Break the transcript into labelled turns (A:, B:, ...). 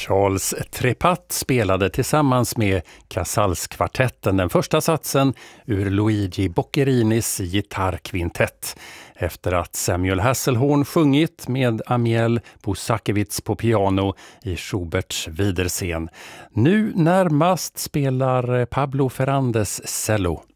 A: Charles Trepat spelade tillsammans med Casals-kvartetten den första satsen ur Luigi Boccerinis gitarrkvintett efter att Samuel Hasselhorn sjungit med Amiel Busakevitz på piano i Schuberts Wiedersehen. Nu närmast spelar Pablo Ferrandes cello.